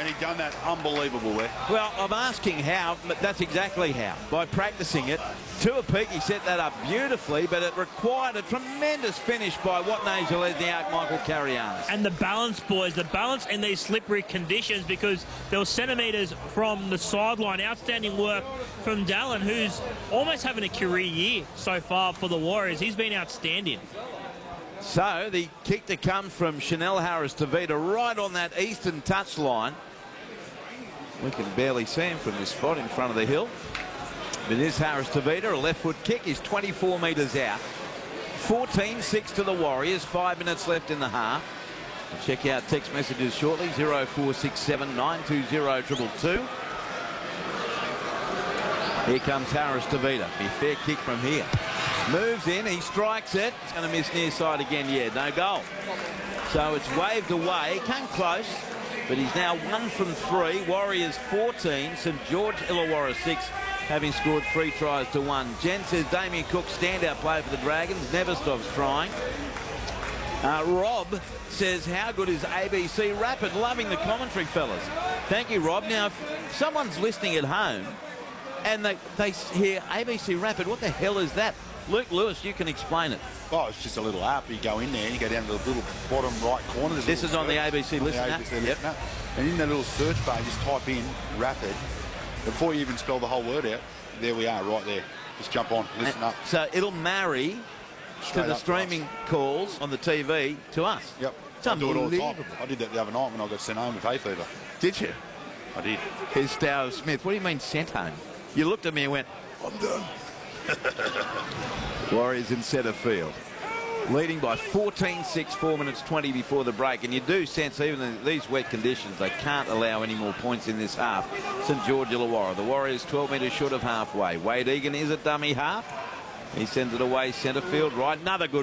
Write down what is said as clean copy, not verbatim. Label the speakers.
Speaker 1: and he done that unbelievable way.
Speaker 2: Well, I'm asking how, but that's exactly how. By practicing it. To a peak, he set that up beautifully, but it required a tremendous finish by Watanabe Lesniak, Michael Carianis.
Speaker 3: And the balance, boys, the balance in these slippery conditions, because there were centimetres from the sideline. Outstanding work from Dallin, who's almost having a career year so far for the Warriors. He's been outstanding.
Speaker 2: So the kick to come from Chanel Harris-Tavita right on that eastern touchline. We can barely see him from this spot in front of the hill. But it is Harris-Tavita. A left foot kick is 24 metres out. 14-6 to the Warriors. 5 minutes left in the half. We'll check out text messages shortly. 0467 920 222. Here comes Harris-Tavita. Be fair kick from here. Moves in, he strikes it. It's going to miss near side again. Yeah, no goal. So it's waved away. Came close, but he's now 1 from 3. Warriors 14. St George Illawarra 6, having scored 3 tries to 1. Jen says Damien Cook, standout player for the Dragons, never stops trying. Rob says, how good is ABC Rapid? Loving the commentary, fellas. Thank you, Rob. Now, if someone's listening at home and they hear ABC Rapid, what the hell is that? Luke Lewis, you can explain it.
Speaker 1: Oh, it's just a little app. You go in there, you go down to the little bottom right corner.
Speaker 2: This is on the ABC Listen app.
Speaker 1: Yep. And in that little search bar, just type in Rapid. Before you even spell the whole word out, there we are, right there. Just jump on, listen up.
Speaker 2: So it'll marry to the streaming calls on the TV to us.
Speaker 1: Yep.
Speaker 2: It's
Speaker 1: I do it all the time.
Speaker 2: unbelievable.
Speaker 1: I did that the other night when I got sent home with hay fever.
Speaker 2: Did you?
Speaker 1: I did.
Speaker 2: Here's Stow Smith. What do you mean sent home? You looked at me and went,
Speaker 1: I'm done.
Speaker 2: Warriors in centre field. Leading by 14-6, 4 minutes 20 before the break. And you do sense, even in these wet conditions, they can't allow any more points in this half. St George Illawarra. The Warriors 12 metres short of halfway. Wade Egan is a dummy half. He sends it away centre field right. Another good